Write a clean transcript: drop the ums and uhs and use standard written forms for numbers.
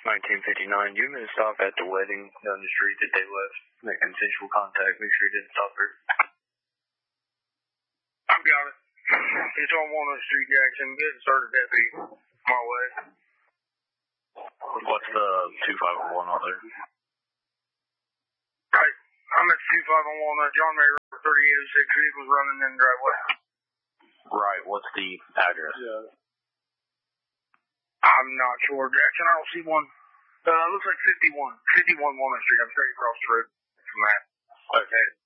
1959. You didn't stop at the wedding down the street that they left. Make consensual contact. Make sure you didn't stop her. I got it. It's on Walnut Street, Jackson. Good started deputy. My way. What's the 251 on there? Right. I'm at 25 on Walnut. John Mary Road, 3806. Vehicles running in the driveway. Right. What's the address? Yeah. I'm not sure, Jackson. I don't see one. Looks like 51. 51 Walnut Street. I'm straight across the road from that. Okay.